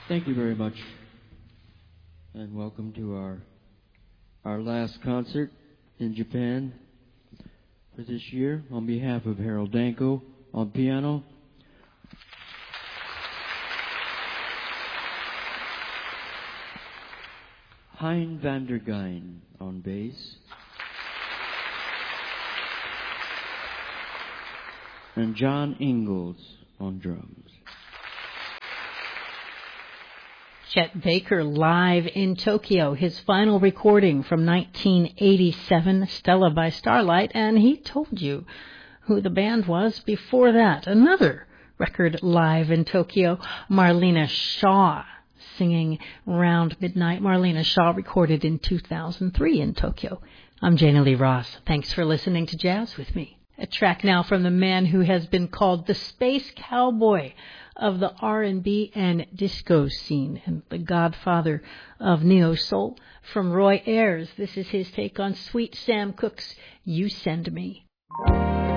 Thank you very much, and welcome to our last concert in Japan for this year. On behalf of Harold Danko on piano, Hein van der Geyn on bass, and John Ingalls on drums. Chet Baker live in Tokyo, his final recording from 1987, Stella by Starlight, and he told you who the band was before that. Another record live in Tokyo, Marlena Shaw singing Round Midnight. Marlena Shaw recorded in 2003 in Tokyo. I'm Jana Lee Ross. Thanks for listening to Jazz with me. A track now from the man who has been called the space cowboy of the R&B and disco scene and the godfather of neo-soul, from Roy Ayers. This is his take on Sweet Sam Cooke's You Send Me.